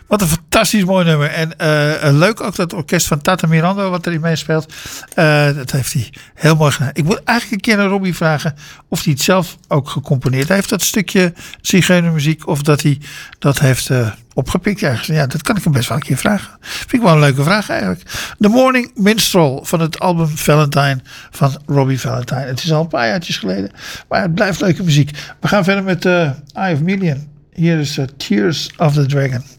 Wat een fantastisch mooi nummer. En leuk ook dat orkest van Tata Miranda wat erin meespeelt. Dat heeft hij heel mooi gedaan. Ik moet eigenlijk een keer naar Robbie vragen of hij het zelf ook gecomponeerd heeft. Dat stukje zigeunermuziek. Of dat hij dat heeft opgepikt ergens. Ja, dat kan ik hem best wel een keer vragen. Vind ik wel een leuke vraag eigenlijk. The Morning Minstrel van het album Valentine van Robbie Valentine. Het is al een paar jaartjes geleden. Maar het blijft leuke muziek. We gaan verder met Eye of Million. Hier is Tears of the Dragon.